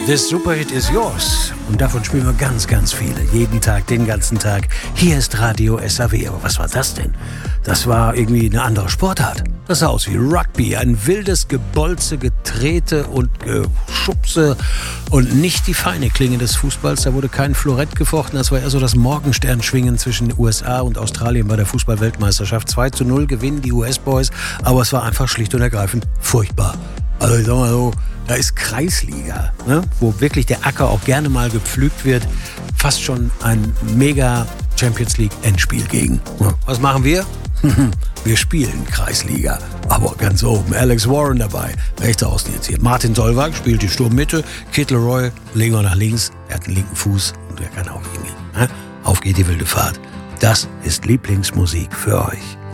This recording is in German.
This Superhit is yours. Und davon spielen wir ganz, ganz viele. Jeden Tag, den ganzen Tag. Hier ist Radio SAW. Aber was war das denn? Das war irgendwie eine andere Sportart. Das sah aus wie Rugby. Ein wildes Gebolze, Getrete und Geschubse. Und nicht die feine Klinge des Fußballs. Da wurde kein Florett gefochten. Das war eher so das Morgensternschwingen zwischen den USA und Australien bei der Fußball-Weltmeisterschaft. 2:0 gewinnen die US-Boys. Aber es war einfach schlicht und ergreifend furchtbar. Also ich sag mal so, da ist Kreisliga, ne? Wo wirklich der Acker auch gerne mal gepflügt wird. Fast schon ein mega Champions League Endspiel gegen. Was machen wir? Wir spielen Kreisliga. Aber ganz oben. Alex Warren dabei. Rechter außen jetzt hier. Martin Solveig spielt die Sturmmitte. Kittelroy legen wir nach links. Er hat einen linken Fuß und er kann auch irgendwie. Ne? Auf geht die wilde Fahrt. Das ist Lieblingsmusik für euch.